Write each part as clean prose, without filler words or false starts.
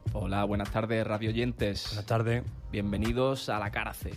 Hola, buenas tardes, radio oyentes. Buenas tardes. Bienvenidos a La Cárcel.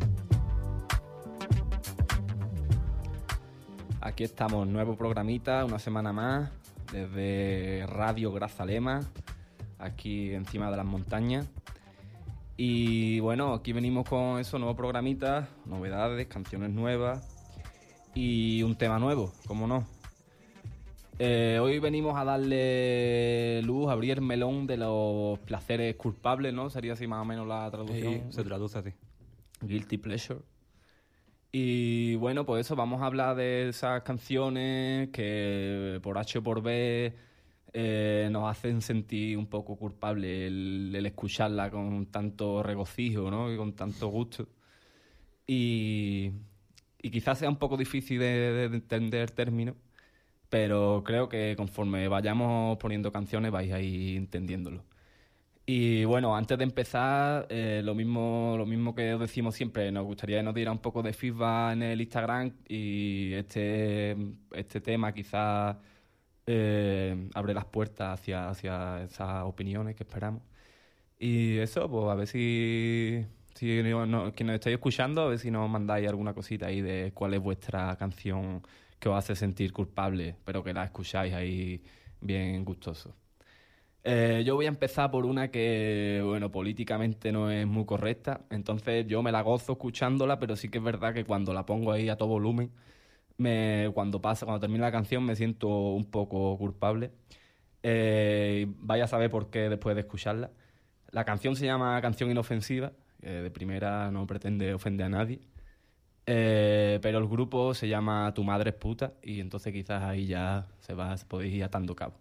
Aquí estamos, nuevo programita, una semana más, desde Radio Grazalema, aquí encima de las montañas. Y bueno, aquí venimos con eso, nuevo programita, novedades, canciones nuevas y un tema nuevo, ¿cómo no? Hoy venimos a darle luz, abrir el melón de los placeres culpables, ¿no? Sería así más o menos la traducción. Sí, se traduce así. Guilty pleasure. Y bueno, pues eso, vamos a hablar de esas canciones que por H o por B nos hacen sentir un poco culpables el escucharla con tanto regocijo, ¿no? Y con tanto gusto. Y quizás sea un poco difícil de entender el término, pero creo que conforme vayamos poniendo canciones vais a ir entendiéndolo. Y bueno, antes de empezar, lo mismo que os decimos siempre, nos gustaría que nos diera un poco de feedback en el Instagram y este tema quizás abre las puertas hacia esas opiniones que esperamos. Y eso, pues a ver si quien nos estáis escuchando, a ver si nos mandáis alguna cosita ahí de cuál es vuestra canción que os hace sentir culpable, pero que la escucháis ahí bien gustoso. Yo voy a empezar por una que, bueno, políticamente no es muy correcta, entonces yo me la gozo escuchándola, pero sí que es verdad que cuando la pongo ahí a todo volumen, cuando termina la canción me siento un poco culpable. Vaya a saber por qué después de escucharla. La canción se llama Canción Inofensiva, que de primera no pretende ofender a nadie, pero el grupo se llama Tu Madre es Puta, y entonces quizás ahí ya podéis ir atando cabo.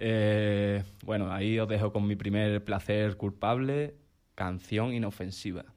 Bueno, ahí os dejo con mi primer placer culpable, Canción Inofensiva.